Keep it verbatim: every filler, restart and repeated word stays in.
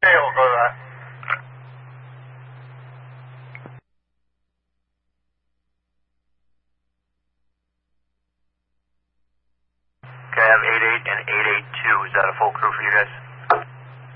Okay, we'll go to that. Okay, I have eight eight and eight eight two. Is that a full crew for you guys?